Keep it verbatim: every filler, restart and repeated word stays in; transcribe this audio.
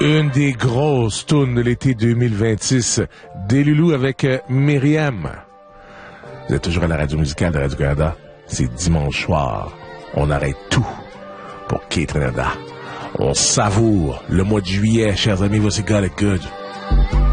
Une des grosses tunes de l'été deux mille vingt-six, des Loulous avec euh, Myriam. Vous êtes toujours à la radio musicale de Radio-Canada. C'est dimanche soir. On arrête tout pour Kate-Renada. On savoure le mois de juillet, chers amis. Voici God It Good.